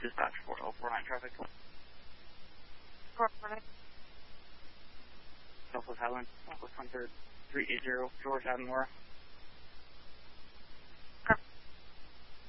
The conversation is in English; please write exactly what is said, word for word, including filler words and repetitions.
Dispatch four oh four nine traffic. four four nine. Southwest Highland, Southwest Hunter three eighty, George Avenmore.